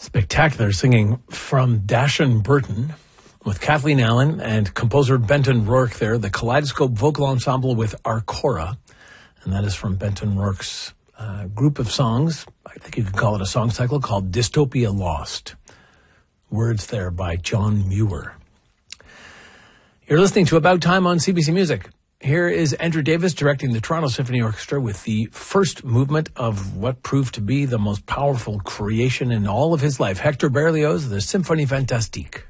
Spectacular singing from Dashan Burton with Kathleen Allen and composer Benton Rourke there, the Kaleidoscope Vocal Ensemble with Arcora. And that is from Benton Rourke's group of songs. I think you could call it a song cycle called Dystopia Lost. Words there by John Muir. You're listening to About Time on CBC Music. Here is Andrew Davis directing the Toronto Symphony Orchestra with the first movement of what proved to be the most powerful creation in all of his life, Hector Berlioz, the Symphonie Fantastique.